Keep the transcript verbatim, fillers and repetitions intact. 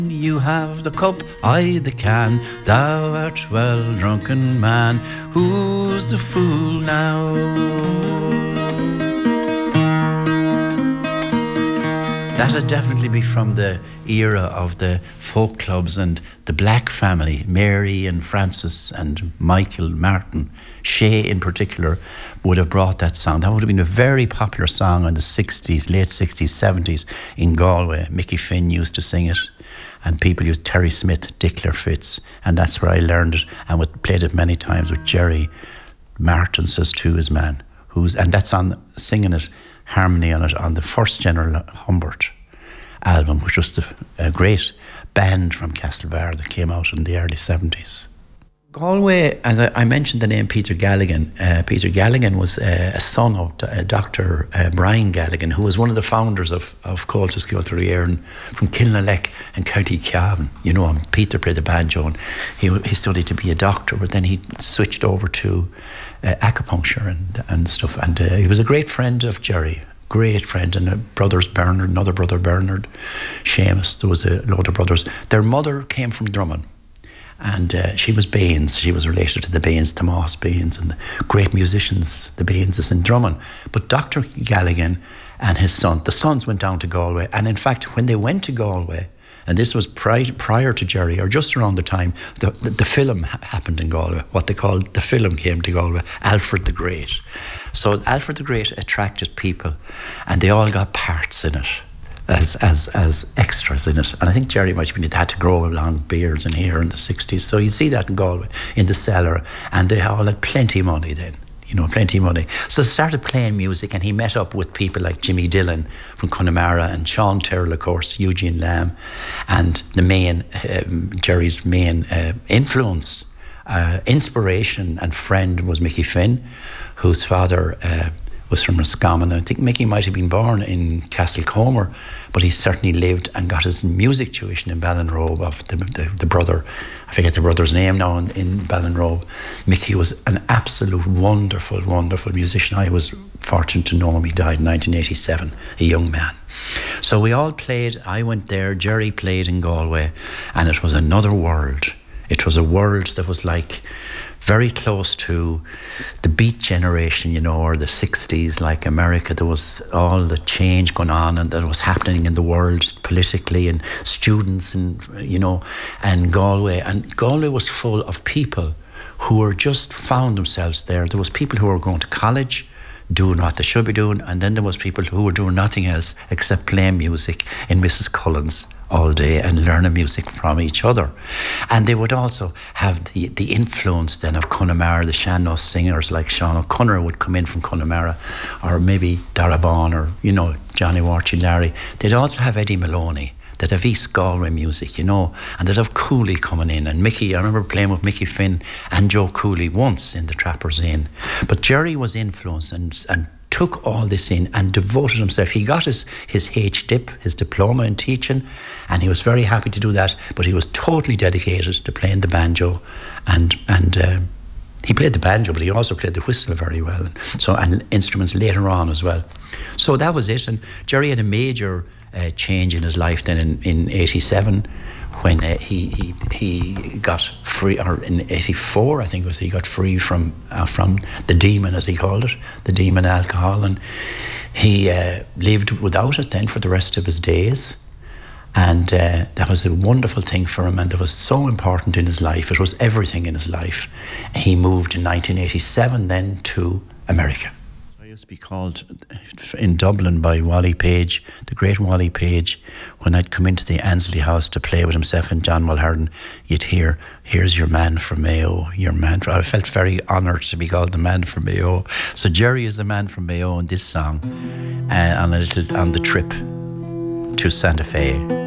You have the cup, I the can. Thou art well drunken man. Who's the fool now? That'd definitely be from the era of the folk clubs and the Black family, Mary and Francis and Michael, Martin, Shay in particular, would have brought that song. That would have been a very popular song in the sixties, late sixties, seventies in Galway. Mickey Finn used to sing it, and people used Terry Smith, Dickler Fitz, and that's where I learned it and would played it many times with Jerry. Martin says to his man, who's and that's on singing it, harmony on it, on the first General Humbert album, which was the, a great band from Castlebar that came out in the early seventies. Galway, as I, I mentioned the name Peter Galligan. Uh, Peter Galligan was uh, a son of uh, Doctor Uh, Brian Galligan, who was one of the founders of, of Comhaltas Ceoltóirí from Kilnalek and County Cavan. You know him. Peter played the banjo, and he, he studied to be a doctor, but then he switched over to uh, acupuncture and, and stuff. And uh, he was a great friend of Jerry. Great friend, and a brothers Bernard, another brother Bernard, Seamus. There was a load of brothers. Their mother came from Drummond, and uh, she was Baines. She was related to the Baines, Tomas Baines, and the great musicians, the Baineses in Drummond. But Doctor Galligan and his son, the sons went down to Galway, and in fact, when they went to Galway, and this was pri- prior to Jerry, or just around the time the, the, the film ha- happened in Galway, what they called the film came to Galway, Alfred the Great. So Alfred the Great attracted people, and they all got parts in it as as as extras in it. And I think Jerry might have been, had to grow long beards in here in the sixties. So you see that in Galway, in the cellar, and they all had plenty of money then. You know, plenty of money. So they started playing music, and he met up with people like Jimmy Dillon from Connemara and Sean Tyrrell, of course, Eugene Lamb, and the main, um, Jerry's main uh, influence, uh, inspiration and friend was Mickey Finn, whose father uh, was from Roscommon. I think Mickey might have been born in Castlecomer, but he certainly lived and got his music tuition in Ballinrobe of the, the, the brother, I forget the brother's name now, in, in Ballinrobe. Mickey was an absolute wonderful, wonderful musician. I was fortunate to know him. He died in nineteen eighty-seven, a young man. So we all played. I went there, Jerry played in Galway, and it was another world. It was a world that was like very close to the Beat generation, you know, or the sixties, like America. There was all the change going on and that was happening in the world politically, and students, and, you know, and Galway. And Galway was full of people who were just found themselves there. There was people who were going to college, doing what they should be doing, and then there was people who were doing nothing else except playing music in Missus Cullen's all day and learning music from each other. And they would also have the, the influence then of Connemara, the Shannon singers like Sean O'Connor would come in from Connemara, or maybe Darabon, or, you know, Johnny Warchie Larry. They'd also have Eddie Maloney. They'd have East Galway music, you know, and they'd have Cooley coming in. And Mickey, I remember playing with Mickey Finn and Joe Cooley once in the Trappers Inn. But Jerry was influenced and, and took all this in and devoted himself. He got his, his H D I P, his diploma in teaching, and he was very happy to do that, but he was totally dedicated to playing the banjo, and and uh, he played the banjo, but he also played the whistle very well, so and instruments later on as well. So that was it, and Jerry had a major uh, change in his life then in, in eighty-seven, when uh, he, he he got free, or in eighty-four I think it was, he got free from uh, from the demon, as he called it, the demon alcohol, and he uh, lived without it then for the rest of his days. And uh, that was a wonderful thing for him, and it was so important in his life. It was everything in his life. He moved in nineteen eighty-seven then to America. I used to be called in Dublin by Wally Page, the great Wally Page. When I'd come into the Ansley house to play with himself and John Mulhern, you'd hear, "Here's your man from Mayo, your man from..." I felt very honoured to be called the man from Mayo. So Jerry is the man from Mayo in this song, uh, on a little on the trip to Santa Fe.